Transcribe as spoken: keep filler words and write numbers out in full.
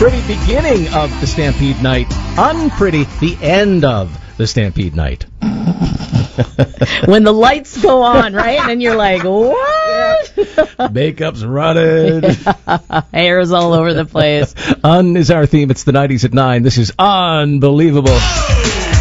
Pretty beginning of the Stampede night. Unpretty the end of the Stampede night. When the lights go on, right? And you're like, what? Makeup's running. Hair's all over the place. Un is our theme. It's the nineties at nine. This is unbelievable.